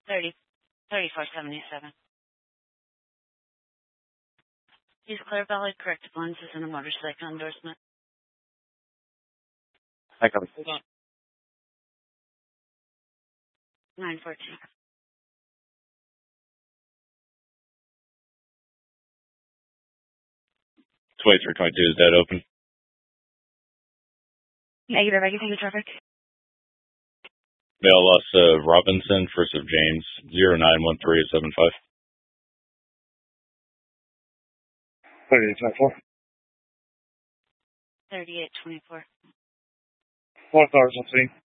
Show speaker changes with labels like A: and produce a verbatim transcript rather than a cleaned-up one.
A: thirty, thirty-four seventy-seven. Use clear valid corrective lenses in a motorcycle endorsement.
B: I copy.
A: Hold on. nine fourteen.
B: twenty-three twenty-two, is that open?
A: Negative, I can take the traffic.
B: Mail loss uh, Robinson, first of James, zero nine one three seven five.
C: thirty-eight twenty-four.
A: thirty-eight twenty-four.
C: Four cars on scene.